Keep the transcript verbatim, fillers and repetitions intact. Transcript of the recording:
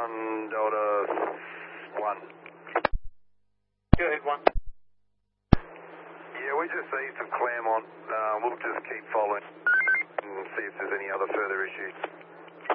one, Delta one. Go ahead, one. Yeah, we're just east of Claremont. Uh, we'll just keep following and see if there's any other further issues.